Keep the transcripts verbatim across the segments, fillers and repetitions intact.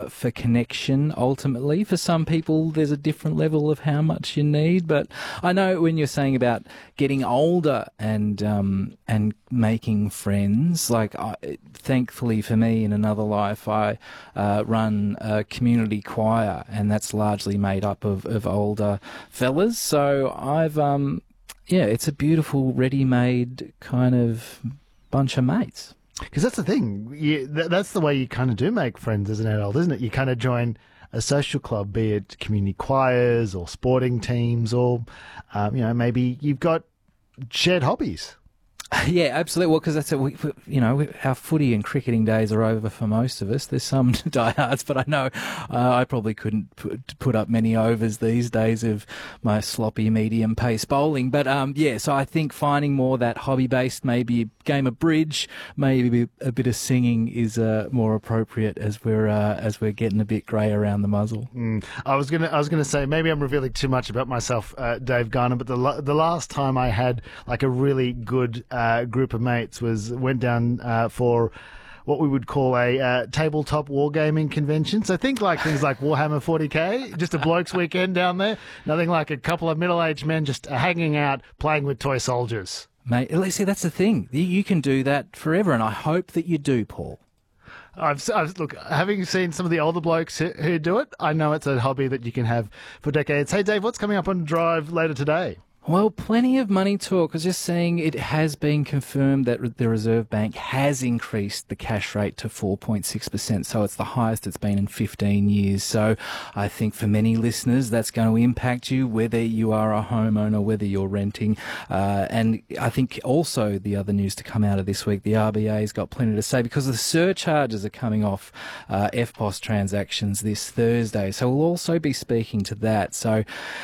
for connection, ultimately. For some people, there's a different level of how much you need. But I know when you're saying about getting older and um, and making friends, like I, thankfully for me in another life, I uh, run a community choir, and that's largely made up of, of older fellas. So I've, um, yeah, it's a beautiful, ready-made kind of bunch of mates. Because that's the thing. You, th- that's the way you kind of do make friends as an adult, isn't it? You kind of join a social club, be it community choirs or sporting teams, or, um, you know, maybe you've got shared hobbies. Yeah, absolutely. Well, because that's a, we, you know, our footy and cricketing days are over for most of us. There's some diehards, but I know uh, I probably couldn't put, put up many overs these days of my sloppy medium pace bowling. But um, yeah, so I think finding more that hobby based, maybe a game of bridge, maybe a bit of singing is uh, more appropriate as we're uh, as we're getting a bit grey around the muzzle. Mm. I was gonna I was gonna say maybe I'm revealing too much about myself, uh, Dave Garner. But the the last time I had like a really good Uh, group of mates was went down uh, for what we would call a uh, tabletop wargaming convention. So think like things like Warhammer forty K, just a blokes weekend down there. Nothing like a couple of middle-aged men just hanging out playing with toy soldiers. Mate, see, that's the thing. You, you can do that forever, and I hope that you do, Paul. I've, I've look, having seen some of the older blokes who, who do it, I know it's a hobby that you can have for decades. Hey, Dave, what's coming up on Drive later today? Well, plenty of money talk. I was just saying it has been confirmed that the Reserve Bank has increased the cash rate to four point six percent, so it's the highest it's been in fifteen years. So I think for many listeners, that's going to impact you, whether you are a homeowner, whether you're renting. Uh, and I think also the other news to come out of this week, the R B A's got plenty to say because the surcharges are coming off uh, F P O S transactions this Thursday. So we'll also be speaking to that. So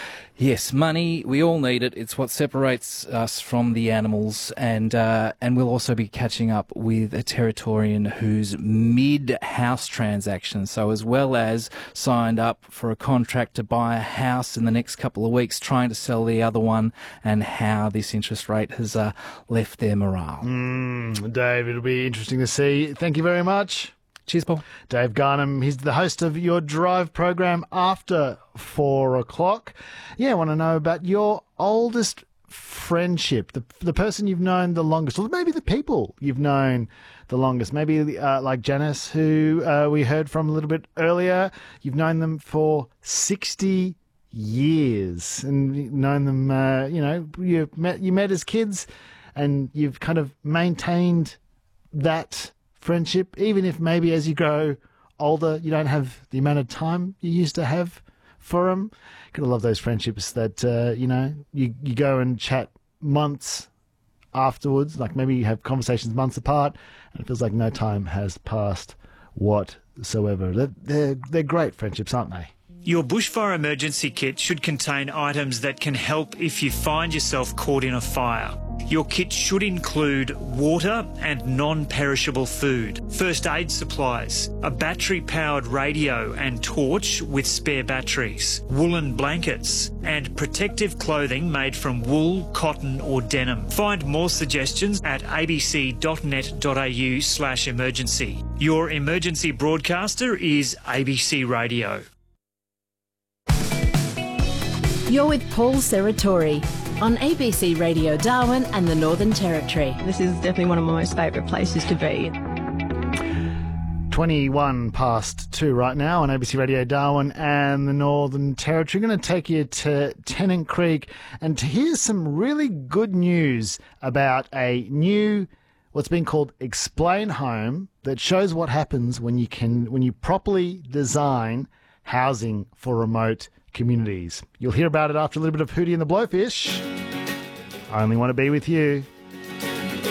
yes, money, we all need it. It's what separates us from the animals. And uh, and we'll also be catching up with a Territorian who's mid-house transaction. So as well as signed up for a contract to buy a house in the next couple of weeks, trying to sell the other one, and how this interest rate has uh, left their morale. Mm, Dave, it'll be interesting to see. Thank you very much. Cheers, Paul. Dave Garnham, he's the host of your Drive program after four o'clock. Yeah, I want to know about your oldest friendship, the the person you've known the longest, or maybe the people you've known the longest. Maybe uh, like Janice, who uh, we heard from a little bit earlier. You've known them for sixty years and you've known them, uh, you know, you met, you met as kids and you've kind of maintained that friendship, even if maybe as you grow older, you don't have the amount of time you used to have for them. Gotta love those friendships that, uh, you know, you, you go and chat months afterwards, like maybe you have conversations months apart, and it feels like no time has passed whatsoever. They're, they're, they're great friendships, aren't they? Your bushfire emergency kit should contain items that can help if you find yourself caught in a fire. Your kit should include water and non-perishable food, first aid supplies, a battery-powered radio and torch with spare batteries, woolen blankets, and protective clothing made from wool, cotton or denim. Find more suggestions at abc.net.au slash emergency. Your emergency broadcaster is A B C Radio. You're with Paul Serratori on A B C Radio Darwin and the Northern Territory. This is definitely one of my most favourite places to be. twenty-one past two right now on A B C Radio Darwin and the Northern Territory. I'm going to take you to Tennant Creek and to hear some really good news about a new, what's been called Explain Home, that shows what happens when you can when you properly design housing for remote communities. You'll hear about it after a little bit of Hootie and the Blowfish. I only want to be with you.